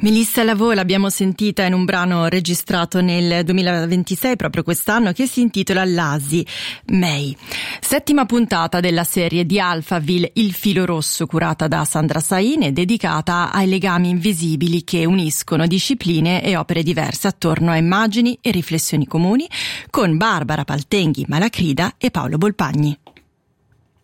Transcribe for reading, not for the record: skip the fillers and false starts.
Melissa Lavò l'abbiamo sentita in un brano registrato nel 2026, proprio quest'anno, che si intitola Lazy May. Settima puntata della serie di Alphaville, Il filo rosso, curata da Sandra Saini, dedicata ai legami invisibili che uniscono discipline e opere diverse attorno a immagini e riflessioni comuni, con Barbara Paltenghi Malacrida e Paolo Bolpagni.